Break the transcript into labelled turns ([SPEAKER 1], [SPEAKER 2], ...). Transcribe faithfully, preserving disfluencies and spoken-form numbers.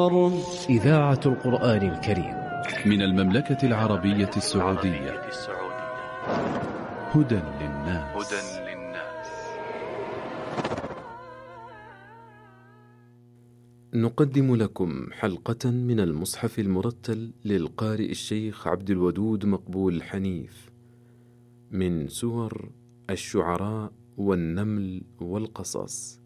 [SPEAKER 1] الصور.
[SPEAKER 2] إذاعة القرآن الكريم
[SPEAKER 3] من المملكة العربية السعودية. هدى للناس.
[SPEAKER 4] نقدم لكم حلقة من المصحف المرتل للقارئ الشيخ عبد الودود مقبول حنيف من سور الشعراء والنمل والقصص.